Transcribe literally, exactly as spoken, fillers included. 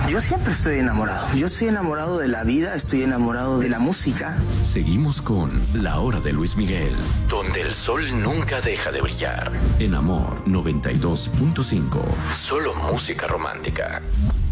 Yo siempre estoy enamorado. Yo estoy enamorado de la vida, estoy enamorado de la música. Seguimos con La Hora de Luis Miguel, donde el sol nunca deja de brillar. En Amor noventa y dos punto cinco. Solo música romántica.